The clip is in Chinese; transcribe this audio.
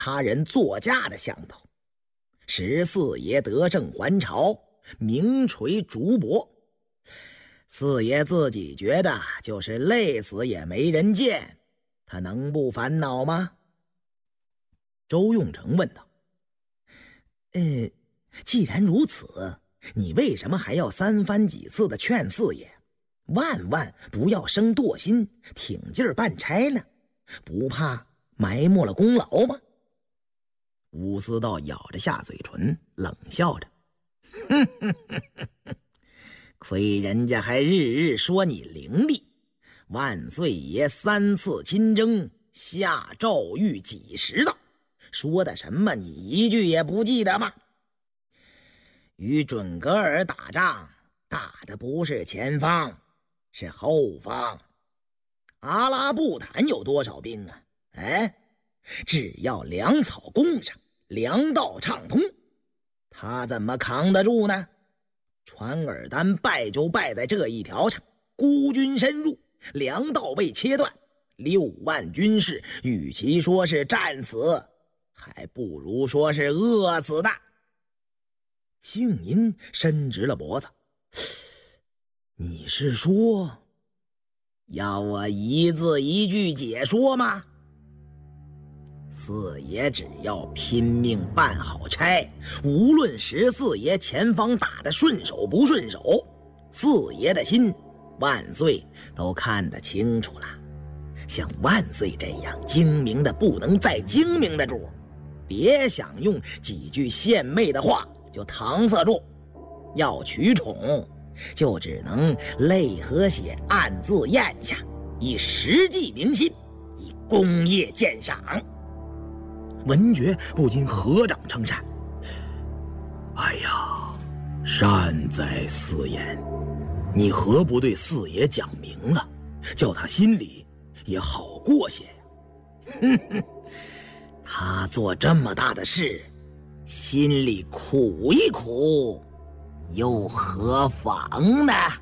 他人作嫁的想头，使四爷得胜还朝，名垂竹帛。四爷自己觉得就是累死也没人见，他能不烦恼吗？周用成问道。既然如此，你为什么还要三番几次的劝四爷万万不要生惰心，挺劲儿办差呢？不怕埋没了功劳吗？吴思道咬着下嘴唇，冷笑着，亏人家还日日说你伶俐，万岁爷3次亲征，下诏谕几十道，说的什么你一句也不记得吗？与准噶尔打仗，打的不是前方，是后方。阿拉布坦有多少兵啊？只要粮草供上，粮道畅通，他怎么扛得住呢？传尔丹败就败在这一条上，孤军深入，粮道被切断，6万军士与其说是战死，还不如说是饿死的。姓殷伸直了脖子，你是说要我一字一句解说吗？四爷只要拼命办好差，无论14爷前方打得顺手不顺手，四爷的心万岁都看得清楚了。像万岁这样精明的不能再精明的主，别想用几句献媚的话就搪塞住，要取宠就只能泪和血暗自咽下，以实际明心，以功业鉴赏。文觉不禁合掌称善，哎呀，善哉四言，你何不对四爷讲明了，叫他心里也好过些呀？他做这么大的事，心里苦一苦又何妨呢？